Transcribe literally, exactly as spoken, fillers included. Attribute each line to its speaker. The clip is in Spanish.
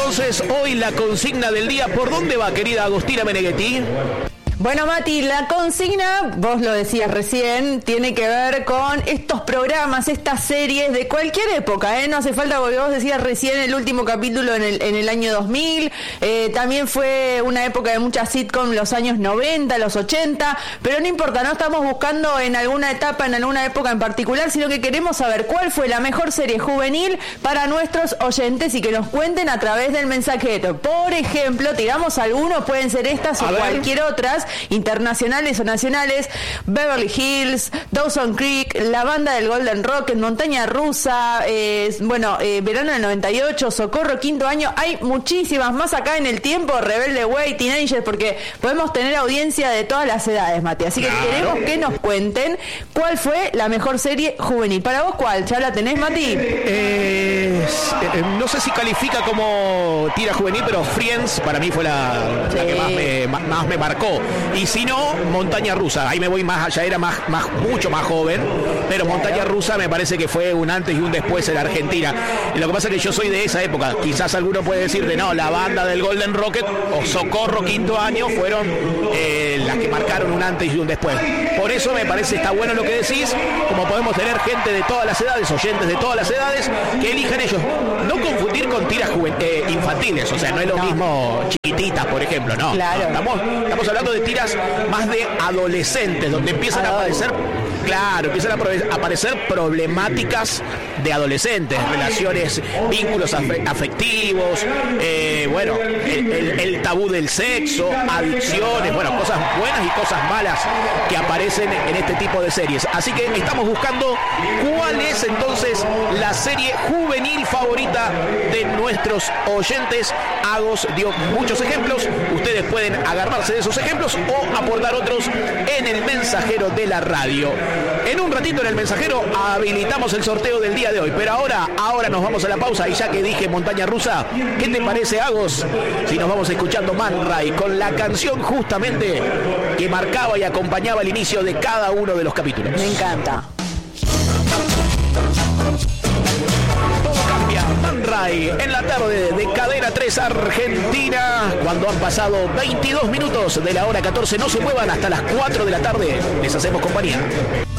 Speaker 1: entonces hoy la consigna del día. ¿Por dónde va, querida Agostina Meneghetti?
Speaker 2: Bueno, Mati, la consigna, vos lo decías recién, tiene que ver con estos programas, estas series de cualquier época, ¿eh? No hace falta, porque vos decías recién el último capítulo en el, en el año dos mil, eh, también fue una época de muchas sitcoms, los años noventa, los ochenta, pero no importa, no estamos buscando en alguna etapa, en alguna época en particular, sino que queremos saber cuál fue la mejor serie juvenil para nuestros oyentes y que nos cuenten a través del mensajero. Por ejemplo, tiramos algunos, pueden ser estas o cualquier otras, internacionales o nacionales: Beverly Hills, Dawson Creek, La Banda del Golden Rocket, Montaña Rusa, eh, bueno, eh, Verano del noventa y ocho, Socorro, Quinto Año. Hay muchísimas más acá en el tiempo, Rebelde Way, Teenagers, porque podemos tener audiencia de todas las edades, Mati. Así que claro, queremos que nos cuenten cuál fue la mejor serie juvenil. ¿Para vos cuál? ¿Ya la tenés, Mati?
Speaker 1: Eh, eh, no sé si califica como tira juvenil, pero Friends para mí fue la, sí. la que más me, más, más me marcó. Y si no, Montaña Rusa, ahí me voy más allá, era más, más, mucho más joven, pero Montaña Rusa me parece que fue un antes y un después en Argentina. Y lo que pasa es que yo soy de esa época, quizás alguno puede decir de no, La Banda del Golden Rocket o Socorro, Quinto Año, fueron eh, las que marcaron un antes y un después. Por eso me parece está bueno lo que decís, como podemos tener gente de todas las edades, oyentes de todas las edades, que elijan ellos. No confundir con tiras juven- eh, infantiles, o sea, no es lo no. mismo Chiquititas, por ejemplo, no.
Speaker 2: Claro.
Speaker 1: no estamos, estamos hablando de tiras más de adolescentes, donde empiezan a aparecer, claro, empiezan a aparecer problemáticas de adolescentes, relaciones, vínculos afectivos, eh, bueno, el, el, el tabú del sexo, adicciones, bueno, cosas buenas y cosas malas que aparecen en este tipo de series. Así que estamos buscando cuál es entonces la serie juvenil favorita de nuestros oyentes. Agos dio muchos ejemplos, ustedes pueden agarrarse de esos ejemplos o aportar otros en el mensajero de la radio. En un ratito en el mensajero habilitamos el sorteo del día de hoy, pero ahora, ahora nos vamos a la pausa y ya que dije Montaña Rusa, ¿qué te parece, Agos, si nos vamos escuchando Man Ray con la canción justamente que marcaba y acompañaba el inicio de cada uno de los capítulos?
Speaker 2: Me encanta.
Speaker 1: Man Ray en la tarde de Cadena tres Argentina, cuando han pasado veintidós minutos de la hora catorce. No se muevan hasta las cuatro de la tarde, les hacemos compañía.